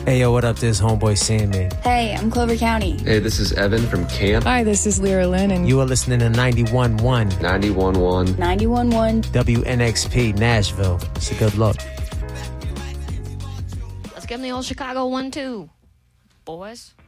Hey, yo, what up? This is Homeboy Sandman. Hey, I'm Clover County. Hey, this is Evan from Camp. Hi, this is Lyra Lynn, and You are listening to 91.1 91.1 91.1 WNXP Nashville. So good luck. Let's give them the old Chicago 1-2, boys.